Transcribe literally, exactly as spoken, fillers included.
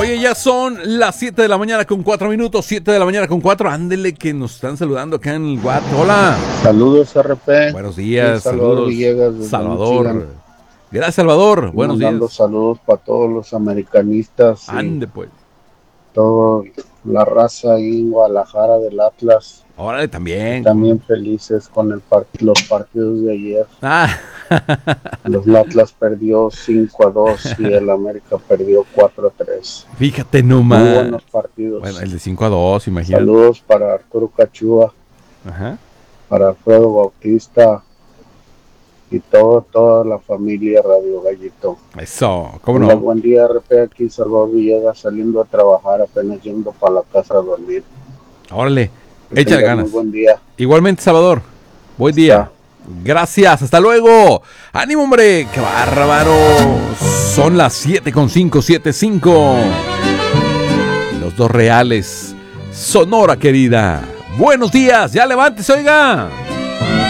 Oye, ya son las siete de la mañana con cuatro minutos, siete de la mañana con cuatro. Ándele que nos están saludando acá en el Guate. Hola. Saludos, R P. Buenos días, Salvador saludos. Villegas desde Salvador. Michigan. Gracias, Salvador. Y Buenos mandando días. saludos para todos los americanistas. Ande, pues. Toda la raza ahí en Guadalajara del Atlas. Órale, también. También felices con el part los partidos de ayer. Ah. Los Atlas perdió cinco a dos y el América perdió cuatro a tres. Fíjate nomás. Muy buenos partidos. Bueno, el de cinco a dos, imagínate. Saludos para Arturo Cachúa. Ajá. Para Alfredo Bautista. Y todo, toda la familia Radio Gallito. Eso, ¿cómo Hola, no? buen día, R P, aquí Salvador Villegas, saliendo a trabajar, apenas yendo para la casa a dormir. Órale, Que échale tengan ganas. Muy buen día. Igualmente, Salvador. Buen día. Gracias, hasta luego. ¡Ánimo, hombre! ¡Qué bárbaro! Son las siete con cinco, siete cinco. Los dos reales. Sonora, querida. Buenos días, ya levántese, oiga.